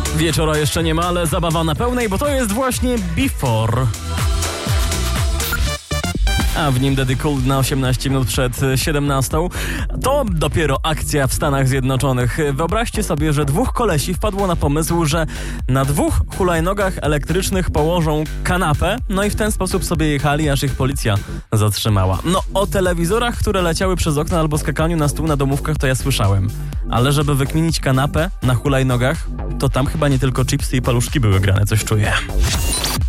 Wieczora jeszcze nie ma, ale zabawa na pełnej, bo to jest właśnie Before. A w nim Daddy Cool na 18 minut przed 17. To dopiero akcja w Stanach Zjednoczonych. Wyobraźcie sobie, że dwóch kolesi wpadło na pomysł, że na dwóch hulajnogach elektrycznych położą kanapę, no i w ten sposób sobie jechali, aż ich policja zatrzymała. No, o telewizorach, które leciały przez okno albo skakaniu na stół na domówkach, to ja słyszałem. Ale żeby wykminić kanapę na hulajnogach, to tam chyba nie tylko chipsy i paluszki były grane, coś czuję.